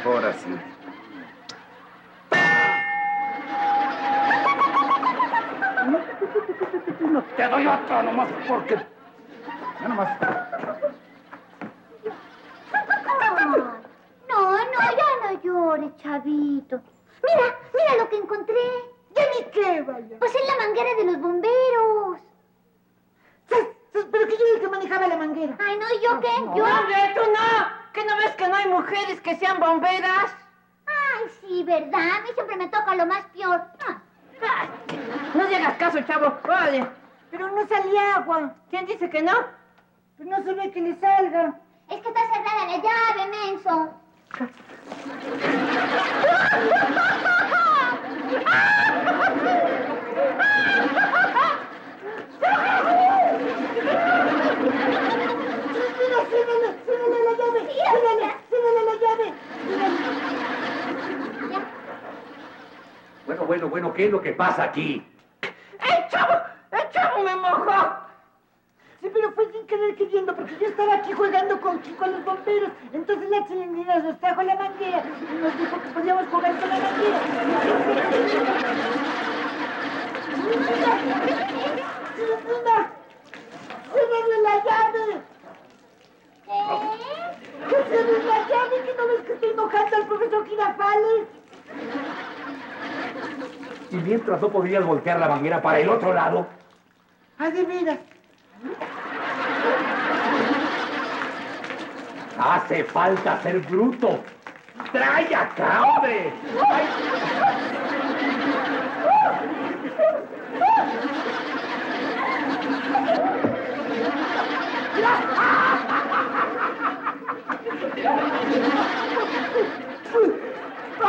mejor así. No te doy otra nomás porque... Ya nomás. No, ya no llores, chavito. Mira lo que encontré. ¿Ya ni qué, vaya? Pues en la manguera de los bomberos. ¿Pero que yo era el que manejaba la manguera? Ay, no, ¿yo qué? No, ¿Yo? hombre, tú no. ¿Que no ves que no hay mujeres que sean bomberas? Ay, sí, ¿verdad? A mí siempre me toca lo más peor. No le hagas caso, chavo. Vale. Pero no salía agua. ¿Quién dice que no? Pues no se ve que le salga. Es que está cerrada la llave, menso. ¡Círale la llave! ¡Círale la llave! Bueno, ¿qué es lo que pasa aquí? ¡El chavo me mojó! Sí, pero fue sin querer queriendo, porque yo estaba aquí jugando con los bomberos. Entonces la señorita nos trajo la manguera y nos dijo que podíamos jugar con la manguera. ¡Cierren la llave! ¿Qué? ¡Que cierren la llave! ¿Que no ves que estoy mojando al profesor Girafales? Y mientras no podrías voltear la manguera para el otro lado. ¡Ah, de veras! Hace falta ser bruto. ¡Trae acá, hombre! ¡Ay! ¡Mira!